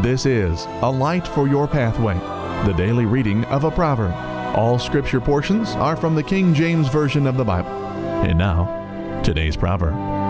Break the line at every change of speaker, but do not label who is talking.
This is A Light for Your Pathway, the daily reading of a proverb. All scripture portions are from the King James Version of the Bible. And now, today's proverb.